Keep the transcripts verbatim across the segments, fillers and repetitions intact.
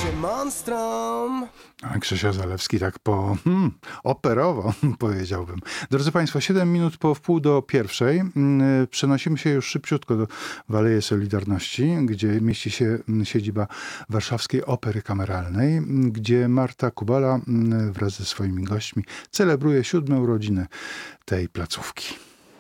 będzie monstrum. A Krzysia Zalewski tak po hmm, operowo powiedziałbym. Drodzy Państwo, siedem minut po wpół do pierwszej. Przenosimy się już szybciutko do Waleje Solidarności, gdzie mieści się siedziba Warszawskiej Opery Kameralnej, gdzie Marta Kubala wraz ze swoimi gośćmi celebruje siódme urodziny tej placówki.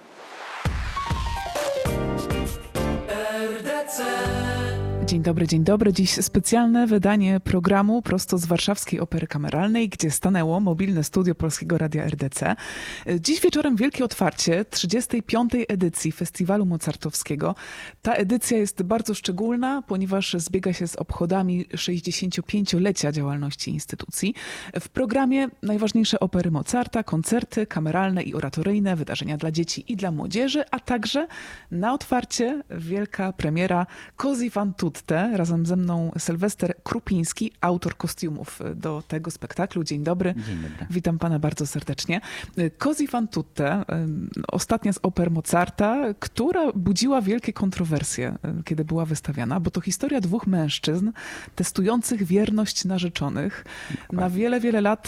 Dzień dobry, dzień dobry. Dziś specjalne wydanie programu prosto z Warszawskiej Opery Kameralnej, gdzie stanęło mobilne studio Polskiego Radia R D C. Dziś wieczorem wielkie otwarcie trzydziestej piątej edycji Festiwalu Mozartowskiego. Ta edycja jest bardzo szczególna, ponieważ zbiega się z obchodami sześćdziesięciopięciolecia działalności instytucji. W programie najważniejsze opery Mozarta, koncerty kameralne i oratoryjne, wydarzenia dla dzieci i dla młodzieży, a także na otwarcie wielka premiera Così fan tutte. Razem ze mną Sylwester Krupiński, autor kostiumów do tego spektaklu. Dzień dobry. Dzień dobry. Witam pana bardzo serdecznie. Così fan tutte, ostatnia z oper Mozarta, która budziła wielkie kontrowersje, kiedy była wystawiana, bo to historia dwóch mężczyzn testujących wierność narzeczonych. Dokładnie. Na wiele, wiele lat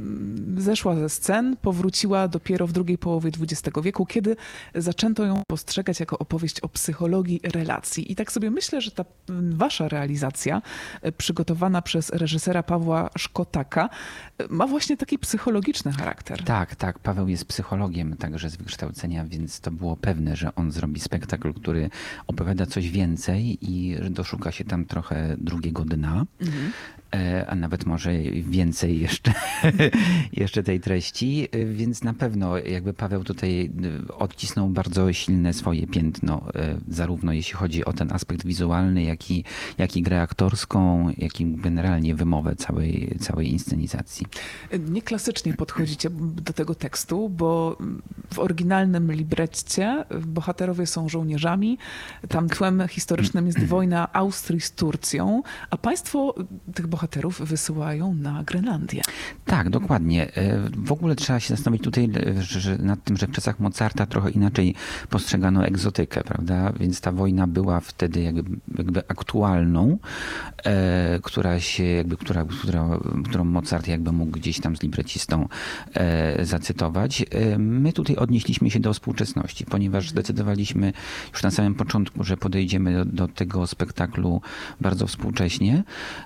zeszła ze scen, powróciła dopiero w drugiej połowie dwudziestego wieku, kiedy zaczęto ją postrzegać jako opowieść o psychologii relacji. I tak sobie myślę, że ta wasza realizacja, przygotowana przez reżysera Pawła Szkotaka, ma właśnie taki psychologiczny charakter. Tak, tak. Paweł jest psychologiem także z wykształcenia, więc to było pewne, że on zrobi spektakl, który opowiada coś więcej i że doszuka się tam trochę drugiego dna. Mhm. A nawet może więcej jeszcze, jeszcze tej treści, więc na pewno jakby Paweł tutaj odcisnął bardzo silne swoje piętno, zarówno jeśli chodzi o ten aspekt wizualny, jak i, jak i grę aktorską, jak i generalnie wymowę całej, całej inscenizacji. Nieklasycznie podchodzicie do tego tekstu, bo w oryginalnym libretcie bohaterowie są żołnierzami, tam tłem historycznym jest wojna Austrii z Turcją, a państwo tych bohaterów wysyłają na Grenlandię. Tak, dokładnie. W ogóle trzeba się zastanowić tutaj że nad tym, że w czasach Mozarta trochę inaczej postrzegano egzotykę, prawda? Więc ta wojna była wtedy jakby, jakby aktualną, e, która się jakby, która, która, którą Mozart jakby mógł gdzieś tam z librecistą e, zacytować. E, my tutaj odnieśliśmy się do współczesności, ponieważ zdecydowaliśmy już na samym początku, że podejdziemy do, do tego spektaklu bardzo współcześnie.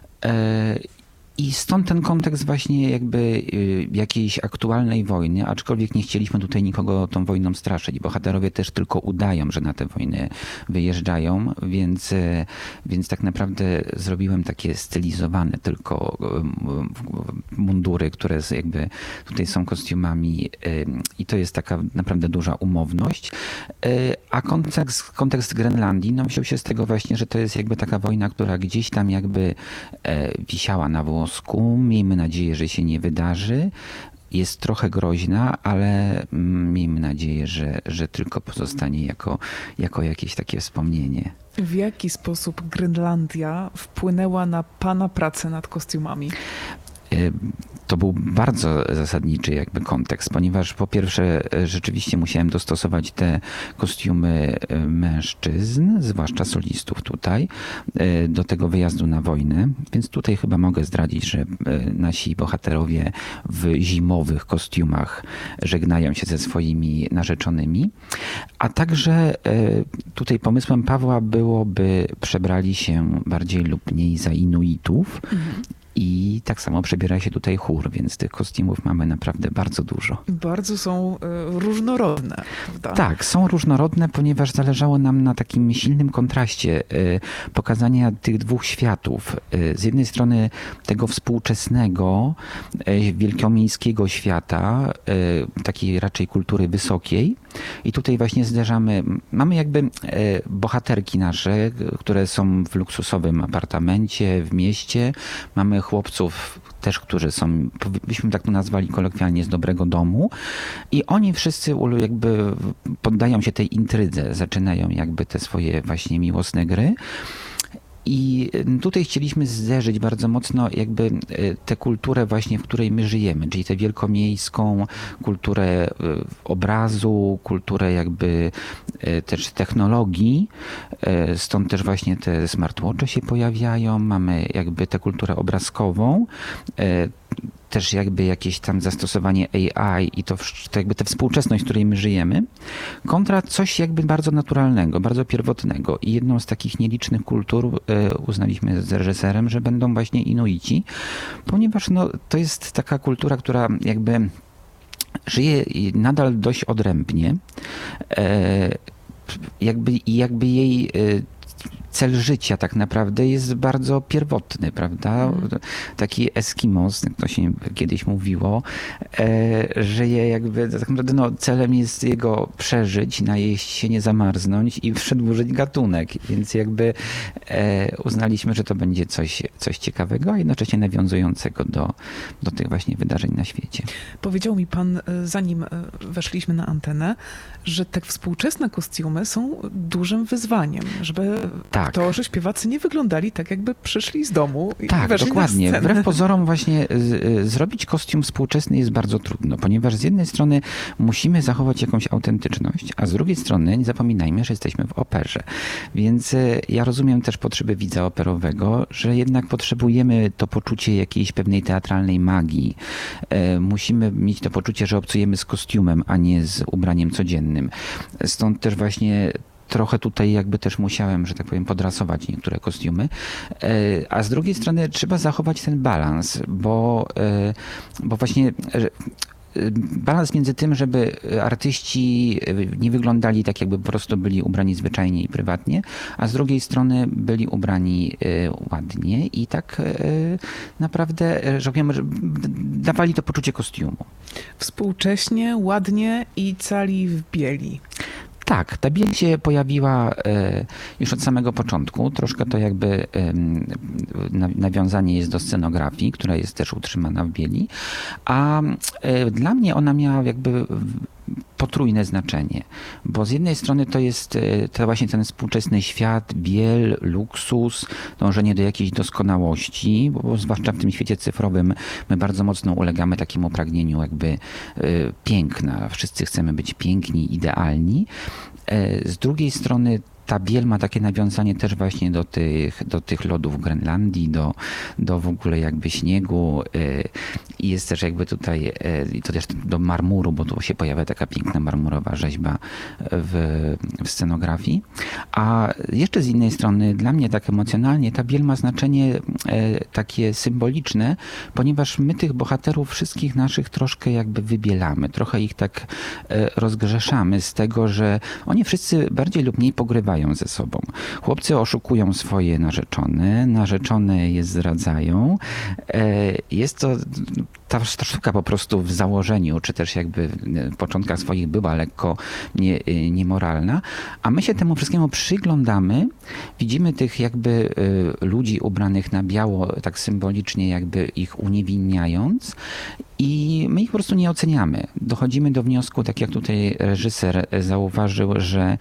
I stąd ten kontekst właśnie jakby jakiejś aktualnej wojny, aczkolwiek nie chcieliśmy tutaj nikogo tą wojną straszyć. Bohaterowie też tylko udają, że na tę wojnę wyjeżdżają, więc, więc tak naprawdę zrobiłem takie stylizowane tylko mundury, które jakby tutaj są kostiumami i to jest taka naprawdę duża umowność. A kontekst, kontekst Grenlandii no, wziął się z tego właśnie, że to jest jakby taka wojna, która gdzieś tam jakby wisiała na włosku. Miejmy nadzieję, że się nie wydarzy. Jest trochę groźna, ale miejmy nadzieję, że, że tylko pozostanie jako, jako jakieś takie wspomnienie. W jaki sposób Grenlandia wpłynęła na pana pracę nad kostiumami? To był bardzo zasadniczy jakby kontekst, ponieważ po pierwsze rzeczywiście musiałem dostosować te kostiumy mężczyzn, zwłaszcza solistów tutaj, do tego wyjazdu na wojnę. Więc tutaj chyba mogę zdradzić, że nasi bohaterowie w zimowych kostiumach żegnają się ze swoimi narzeczonymi. A także tutaj pomysłem Pawła było, by przebrali się bardziej lub mniej za Inuitów. Mhm. I tak samo przebiera się tutaj chór, więc tych kostiumów mamy naprawdę bardzo dużo. Bardzo są y, różnorodne, prawda? Tak, są różnorodne, ponieważ zależało nam na takim silnym kontraście y, pokazania tych dwóch światów. Y, z jednej strony tego współczesnego, y, wielkomiejskiego świata, y, takiej raczej kultury wysokiej. I tutaj właśnie zderzamy, mamy jakby y, bohaterki nasze, które są w luksusowym apartamencie w mieście. Mamy chłopców też, którzy są, byśmy tak to nazwali kolokwialnie, z dobrego domu i oni wszyscy jakby poddają się tej intrydze, zaczynają jakby te swoje właśnie miłosne gry. I tutaj chcieliśmy zderzyć bardzo mocno jakby tę kulturę właśnie, w której my żyjemy, czyli tę wielkomiejską kulturę obrazu, kulturę jakby też technologii, stąd też właśnie te smartwatche się pojawiają, mamy jakby tę kulturę obrazkową, też jakby jakieś tam zastosowanie A I i to, to jakby tę współczesność, w której my żyjemy, kontra coś jakby bardzo naturalnego, bardzo pierwotnego. I jedną z takich nielicznych kultur uznaliśmy z reżyserem, że będą właśnie Inuici, ponieważ no, to jest taka kultura, która jakby żyje nadal dość odrębnie. Jakby, jakby jej cel życia tak naprawdę jest bardzo pierwotny, prawda? Mm. Taki Eskimos, jak to się kiedyś mówiło, e, żyje jakby, tak naprawdę no, celem jest jego przeżyć, najeść się, nie zamarznąć i przedłużyć gatunek. Więc jakby e, uznaliśmy, że to będzie coś, coś ciekawego, a jednocześnie nawiązującego do, do tych właśnie wydarzeń na świecie. Powiedział mi pan, zanim weszliśmy na antenę, że te współczesne kostiumy są dużym wyzwaniem, żeby tak. aktorzy, śpiewacy nie wyglądali tak, jakby przyszli z domu i tak, weszli dokładnie. na scenę. Wbrew pozorom właśnie z, zrobić kostium współczesny jest bardzo trudno, ponieważ z jednej strony musimy zachować jakąś autentyczność, a z drugiej strony nie zapominajmy, że jesteśmy w operze. Więc ja rozumiem też potrzeby widza operowego, że jednak potrzebujemy to poczucie jakiejś pewnej teatralnej magii. Musimy mieć to poczucie, że obcujemy z kostiumem, a nie z ubraniem codziennym. Stąd też właśnie trochę tutaj jakby też musiałem, że tak powiem, podrasować niektóre kostiumy. A z drugiej strony trzeba zachować ten balans, bo, bo właśnie balans między tym, żeby artyści nie wyglądali tak, jakby po prostu byli ubrani zwyczajnie i prywatnie, a z drugiej strony byli ubrani ładnie i tak naprawdę, że powiem, że dawali to poczucie kostiumu. Współcześnie, ładnie i cali w bieli. Tak, ta biel się pojawiła już od samego początku. Troszkę to jakby nawiązanie jest do scenografii, która jest też utrzymana w bieli, a dla mnie ona miała jakby potrójne znaczenie, bo z jednej strony to jest to właśnie ten współczesny świat, biel, luksus, dążenie do jakiejś doskonałości, bo zwłaszcza w tym świecie cyfrowym my bardzo mocno ulegamy takiemu pragnieniu jakby piękna. Wszyscy chcemy być piękni, idealni. Z drugiej strony ta biel ma takie nawiązanie też właśnie do tych, do tych lodów Grenlandii, do, do w ogóle jakby śniegu i jest też jakby tutaj, i to też do marmuru, bo tu się pojawia taka piękna marmurowa rzeźba w, w scenografii. A jeszcze z innej strony dla mnie tak emocjonalnie ta biel ma znaczenie takie symboliczne, ponieważ my tych bohaterów wszystkich naszych troszkę jakby wybielamy, trochę ich tak rozgrzeszamy z tego, że oni wszyscy bardziej lub mniej pogrywają ze sobą. Chłopcy oszukują swoje narzeczone, narzeczone je zdradzają. Jest to ta, ta sztuka po prostu w założeniu, czy też jakby w początkach swoich była lekko nie, niemoralna, a my się temu wszystkiemu przyglądamy, widzimy tych jakby ludzi ubranych na biało, tak symbolicznie jakby ich uniewinniając i my ich po prostu nie oceniamy. Dochodzimy do wniosku, tak jak tutaj reżyser zauważył, że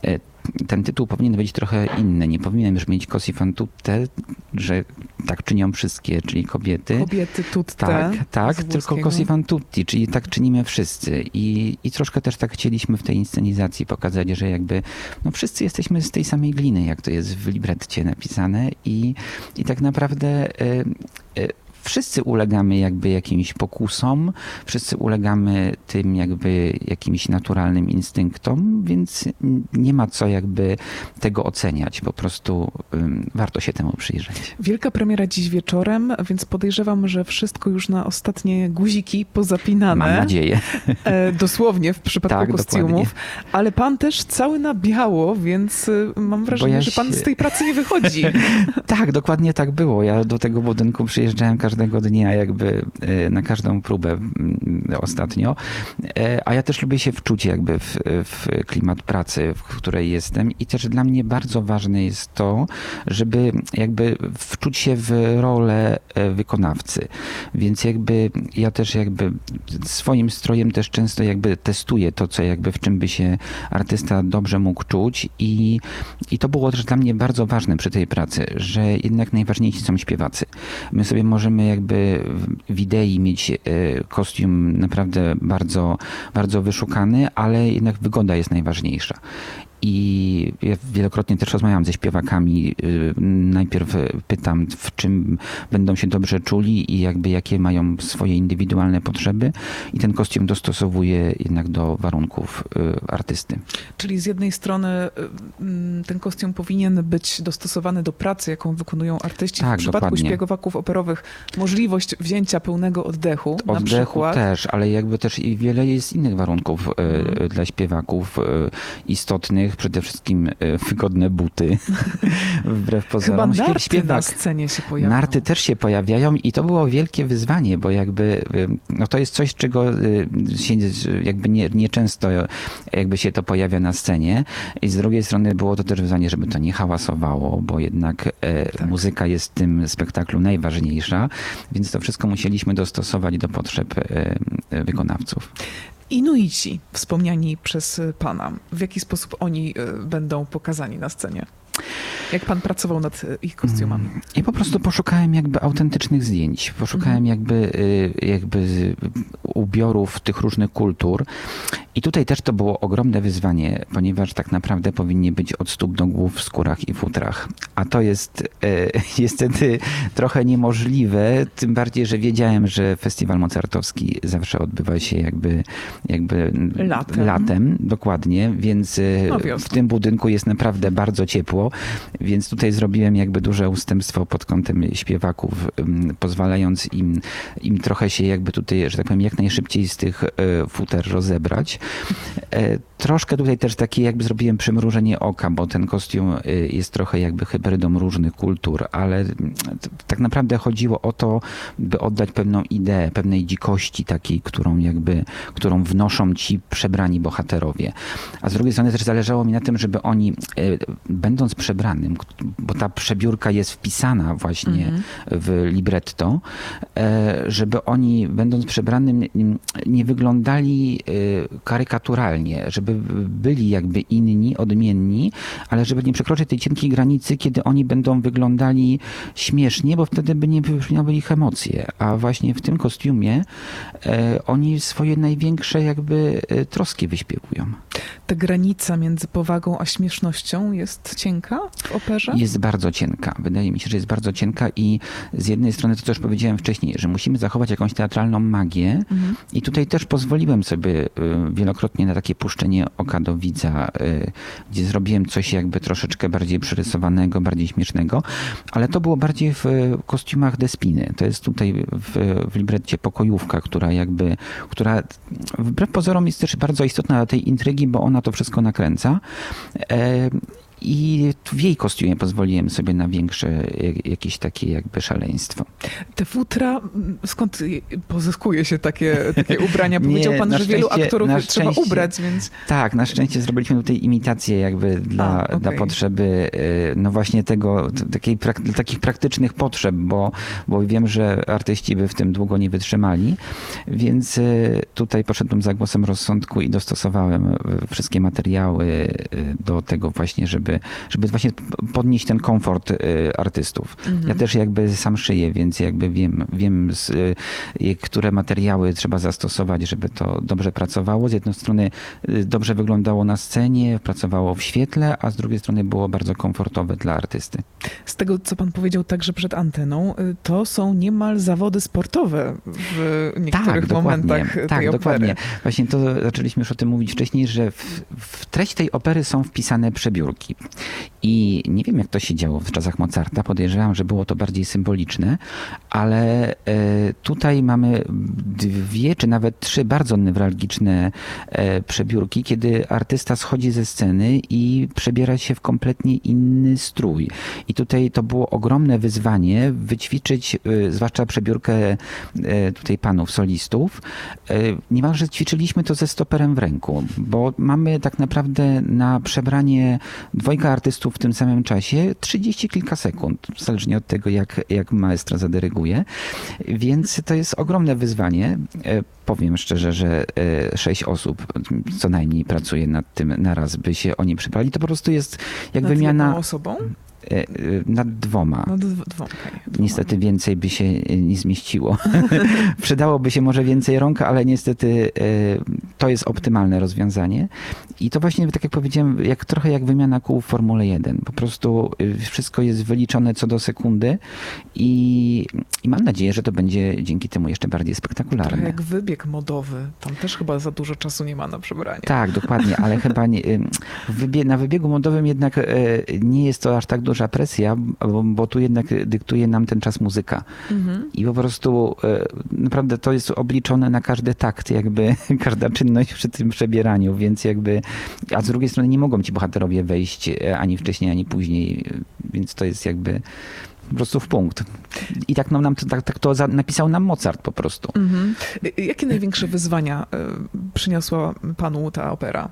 ten tytuł powinien być trochę inny. Nie powinien już mieć cosi fan tutte, że tak czynią wszystkie, czyli kobiety. Kobiety tutte. Tak, tak, tylko cosi fan tutti, czyli tak czynimy wszyscy. I, I troszkę też tak chcieliśmy w tej inscenizacji pokazać, że jakby no wszyscy jesteśmy z tej samej gliny, jak to jest w libretcie napisane i, i tak naprawdę y, y, wszyscy ulegamy jakby jakimś pokusom, wszyscy ulegamy tym jakby jakimś naturalnym instynktom, więc nie ma co jakby tego oceniać. Po prostu um, warto się temu przyjrzeć. Wielka premiera dziś wieczorem, więc podejrzewam, że wszystko już na ostatnie guziki pozapinane. Mam nadzieję. E, dosłownie w przypadku tak, kostiumów. Dokładnie. Ale pan też cały na biało, więc mam wrażenie, ja że pan się... z tej pracy nie wychodzi. Tak, dokładnie tak było. Ja do tego budynku przyjeżdżałem każdego każdego dnia, jakby na każdą próbę ostatnio. A ja też lubię się wczuć jakby w, w klimat pracy, w której jestem i też dla mnie bardzo ważne jest to, żeby jakby wczuć się w rolę wykonawcy. Więc jakby ja też jakby swoim strojem też często jakby testuję to, co jakby w czym by się artysta dobrze mógł czuć i, i to było też dla mnie bardzo ważne przy tej pracy, że jednak najważniejsi są śpiewacy. My sobie możemy jakby w idei mieć kostium naprawdę bardzo, bardzo wyszukany, ale jednak wygoda jest najważniejsza. I ja wielokrotnie też rozmawiam ze śpiewakami. Najpierw pytam, w czym będą się dobrze czuli i jakby jakie mają swoje indywidualne potrzeby i ten kostium dostosowuję jednak do warunków artysty. Czyli z jednej strony ten kostium powinien być dostosowany do pracy, jaką wykonują artyści. Tak, w przypadku dokładnie. śpiewaków operowych możliwość wzięcia pełnego oddechu, Oddechu na przykład. też, ale jakby też i wiele jest innych warunków hmm. dla śpiewaków istotnych. Przede wszystkim wygodne buty, wbrew pozorom. Chyba narty Śpiewak, na scenie się pojawiają. Narty też się pojawiają i to było wielkie wyzwanie, bo jakby no to jest coś, czego się jakby nie, nie często jakby się to pojawia na scenie i z drugiej strony było to też wyzwanie, żeby to nie hałasowało, bo jednak tak. muzyka jest w tym spektaklu najważniejsza, więc to wszystko musieliśmy dostosować do potrzeb wykonawców. Inuici, wspomniani przez pana, w jaki sposób oni będą pokazani na scenie? Jak pan pracował nad ich kostiumami? I po prostu poszukałem jakby autentycznych zdjęć. Poszukałem jakby, jakby ubiorów tych różnych kultur. I tutaj też to było ogromne wyzwanie, ponieważ tak naprawdę powinni być od stóp do głów w skórach i futrach. A to jest niestety trochę niemożliwe, tym bardziej, że wiedziałem, że festiwal mozartowski zawsze odbywa się jakby, jakby latem. latem, dokładnie, więc no, w tym budynku jest naprawdę bardzo ciepło, więc tutaj zrobiłem jakby duże ustępstwo pod kątem śpiewaków, pozwalając im, im trochę się jakby tutaj, że tak powiem, jak najszybciej z tych futer rozebrać. Troszkę tutaj też takie jakby zrobiłem przymrużenie oka, bo ten kostium jest trochę jakby hybrydą różnych kultur, ale tak naprawdę chodziło o to, by oddać pewną ideę, pewnej dzikości takiej, którą jakby, którą wnoszą ci przebrani bohaterowie. A z drugiej strony też zależało mi na tym, żeby oni, będąc przebranym, bo ta przebiórka jest wpisana właśnie mm. w libretto, żeby oni, będąc przebranym, nie wyglądali karykaturalnie, żeby byli jakby inni, odmienni, ale żeby nie przekroczyć tej cienkiej granicy, kiedy oni będą wyglądali śmiesznie, bo wtedy by nie wybrzmiały ich emocje. A właśnie w tym kostiumie e, oni swoje największe jakby e, troski wyśpiewują. Ta granica między powagą a śmiesznością jest cienka w operze? Jest bardzo cienka. Wydaje mi się, że jest bardzo cienka i z jednej strony to, co już powiedziałem wcześniej, że musimy zachować jakąś teatralną magię mhm. i tutaj też pozwoliłem sobie wielokrotnie na takie puszczenie oka do widza, gdzie zrobiłem coś jakby troszeczkę bardziej przerysowanego, bardziej śmiesznego, ale to było bardziej w kostiumach Despiny. To jest tutaj w, w libretcie pokojówka, która jakby, która wbrew pozorom jest też bardzo istotna dla tej intrygi, bo ona to wszystko nakręca. I w jej kostiumie pozwoliłem sobie na większe jakieś takie jakby szaleństwo. Te futra, skąd pozyskuje się takie, takie ubrania? Powiedział Nie, pan, że wielu aktorów trzeba ubrać, więc... Tak, na szczęście zrobiliśmy tutaj imitację jakby dla, A, okay. dla potrzeby, no właśnie tego, takiej, takich praktycznych potrzeb, bo, bo wiem, że artyści by w tym długo nie wytrzymali, więc tutaj poszedłem za głosem rozsądku i dostosowałem wszystkie materiały do tego właśnie, żeby Żeby, żeby właśnie podnieść ten komfort artystów. Mhm. Ja też jakby sam szyję, więc jakby wiem, wiem z, które materiały trzeba zastosować, żeby to dobrze pracowało. Z jednej strony dobrze wyglądało na scenie, pracowało w świetle, a z drugiej strony było bardzo komfortowe dla artysty. Z tego, co pan powiedział także przed anteną, to są niemal zawody sportowe w niektórych tak, momentach tej tak, opery. Dokładnie. Właśnie to zaczęliśmy już o tym mówić wcześniej, że w, w treść tej opery są wpisane przebiórki. I nie wiem, jak to się działo w czasach Mozarta. Podejrzewam, że było to bardziej symboliczne, ale tutaj mamy dwie czy nawet trzy bardzo newralgiczne przebiórki, kiedy artysta schodzi ze sceny i przebiera się w kompletnie inny strój. I tutaj to było ogromne wyzwanie wyćwiczyć, zwłaszcza przebiórkę tutaj panów solistów. Niemalże ćwiczyliśmy to ze stoperem w ręku, bo mamy tak naprawdę na przebranie dwojga artystów w tym samym czasie trzydzieści kilka sekund, zależnie od tego, jak, jak maestro zadyryguje. Więc to jest ogromne wyzwanie. Powiem szczerze, że sześć osób co najmniej pracuje nad tym naraz, by się oni przybrali. To po prostu jest jak nad wymiana... jedną osobą? Nad dwoma. Nad dwoma, okay. Niestety więcej by się nie zmieściło. Przydałoby się może więcej rąk, ale niestety to jest optymalne rozwiązanie. I to właśnie, tak jak powiedziałem, jak, trochę jak wymiana kół w Formule jeden. Po prostu wszystko jest wyliczone co do sekundy i, i mam nadzieję, że to będzie dzięki temu jeszcze bardziej spektakularne. Trochę jak wybieg modowy. Tam też chyba za dużo czasu nie ma na przebranie. Tak, dokładnie, ale chyba nie, na wybiegu modowym jednak nie jest to aż tak duża presja, bo, bo tu jednak dyktuje nam ten czas muzyka. Mhm. I po prostu naprawdę to jest obliczone na każdy takt, jakby każda czynność przy tym przebieraniu, więc jakby, a z drugiej strony nie mogą ci bohaterowie wejść ani wcześniej, ani później, więc to jest jakby po prostu w punkt. I tak nam, nam to, tak, tak to za, napisał nam Mozart po prostu. Mhm. Jakie największe wyzwania przyniosła panu ta opera?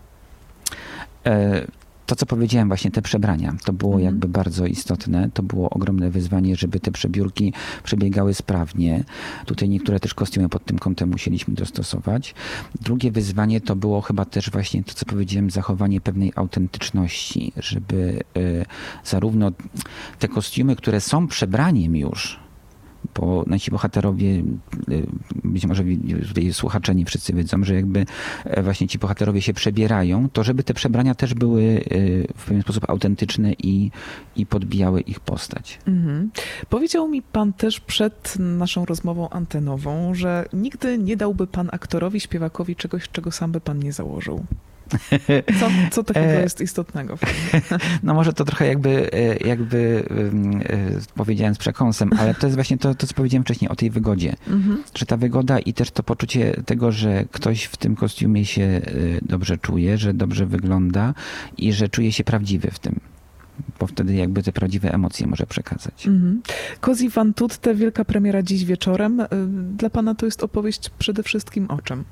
E To, co powiedziałem, właśnie te przebrania, to było mhm. jakby bardzo istotne. To było ogromne wyzwanie, żeby te przebiórki przebiegały sprawnie. Tutaj niektóre też kostiumy pod tym kątem musieliśmy dostosować. Drugie wyzwanie to było chyba też właśnie to, co powiedziałem, zachowanie pewnej autentyczności, żeby y, zarówno te kostiumy, które są przebraniem już, bo nasi bohaterowie, być może tutaj słuchacze nie wszyscy wiedzą, że jakby właśnie ci bohaterowie się przebierają, to żeby te przebrania też były w pewien sposób autentyczne i, i podbijały ich postać. Mhm. Powiedział mi pan też przed naszą rozmową antenową, że nigdy nie dałby pan aktorowi, śpiewakowi czegoś, czego sam by pan nie założył. Co, co takiego jest istotnego w tym? No może to trochę jakby, jakby powiedziałem z przekąsem, ale to jest właśnie to, to co powiedziałem wcześniej o tej wygodzie. Mhm. Że ta wygoda i też to poczucie tego, że ktoś w tym kostiumie się dobrze czuje, że dobrze wygląda i że czuje się prawdziwy w tym. Bo wtedy jakby te prawdziwe emocje może przekazać. Mhm. Così fan tutte, wielka premiera dziś wieczorem. Dla pana to jest opowieść przede wszystkim o czym?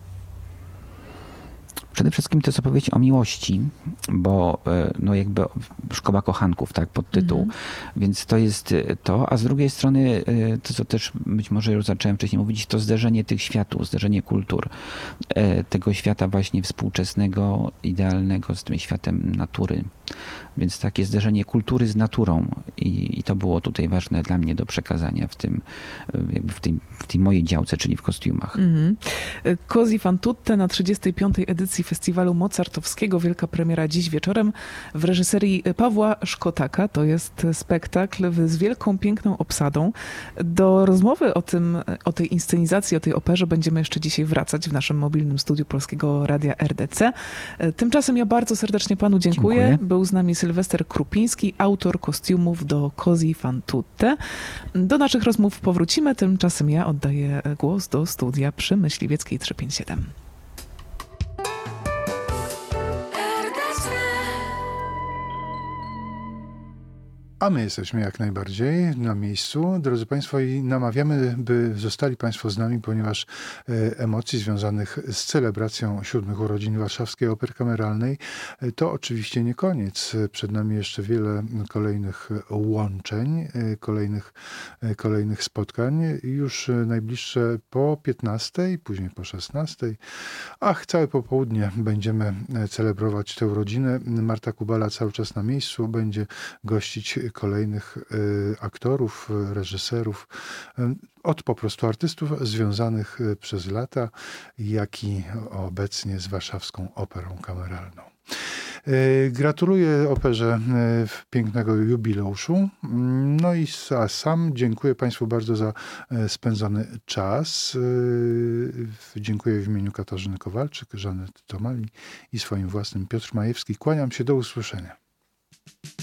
Przede wszystkim to jest opowieść o miłości, bo no jakby szkoła kochanków, tak, podtytuł. Mhm. Więc to jest to, a z drugiej strony to, co też być może już zacząłem wcześniej mówić, to zderzenie tych światów, zderzenie kultur. Tego świata właśnie współczesnego, idealnego z tym światem natury. Więc takie zderzenie kultury z naturą i, i to było tutaj ważne dla mnie do przekazania w tym, jakby w tej, w tej mojej działce, czyli w kostiumach. Mm-hmm. Così fan tutte na trzydziestej piątej edycji Festiwalu Mozartowskiego. Wielka premiera dziś wieczorem w reżyserii Pawła Szkotaka. To jest spektakl z wielką, piękną obsadą. Do rozmowy o tym, o tej inscenizacji, o tej operze będziemy jeszcze dzisiaj wracać w naszym mobilnym studiu Polskiego Radia R D C. Tymczasem ja bardzo serdecznie panu dziękuję. dziękuję. Był z nami Sylwester Krupiński, autor kostiumów do Così fan tutte. Do naszych rozmów powrócimy, tymczasem ja oddaję głos do studia przy Myśliwieckiej trzysta pięćdziesiąt siedem. A my jesteśmy jak najbardziej na miejscu, drodzy Państwo, i namawiamy, by zostali Państwo z nami, ponieważ emocji związanych z celebracją siódmych urodzin Warszawskiej Opery Kameralnej to oczywiście nie koniec. Przed nami jeszcze wiele kolejnych łączeń, kolejnych, kolejnych spotkań. Już najbliższe po piętnastej, później po szesnastej. Ach, całe popołudnie będziemy celebrować tę urodzinę. Marta Kubala cały czas na miejscu będzie gościć kolejnych y, aktorów, reżyserów, y, od po prostu artystów związanych przez lata, jak i obecnie z Warszawską Operą Kameralną. Y, gratuluję operze y, pięknego jubileuszu. No i a sam dziękuję Państwu bardzo za y, spędzony czas. Y, dziękuję w imieniu Katarzyny Kowalczyk, Żanety Tomali i swoim własnym Piotr Majewski. Kłaniam się, do usłyszenia.